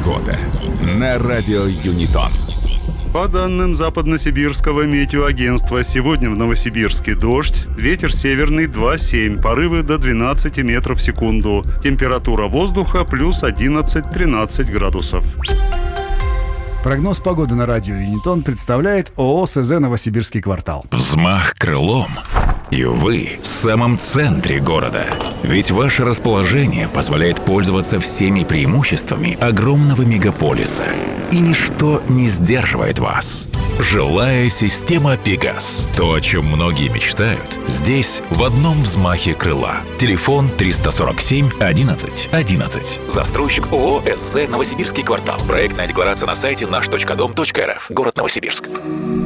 года» на радио Юнитон. По данным Западносибирского метеоагентства, сегодня в Новосибирске дождь, ветер северный 2,7, порывы до 12 метров в секунду. Температура воздуха плюс 11-13 градусов. Прогноз погоды на радио Юнитон представляет ООО СЗ «Новосибирский квартал». Взмах крылом, и вы в самом центре города. Ведь ваше расположение позволяет пользоваться всеми преимуществами огромного мегаполиса. И ничто не сдерживает вас. Жилая система «Пегас». То, о чем многие мечтают, здесь в одном взмахе крыла. Телефон 347 11 11. Застройщик ООО СЗ «Новосибирский квартал». Проектная декларация на сайте наш.дом.рф. Город Новосибирск.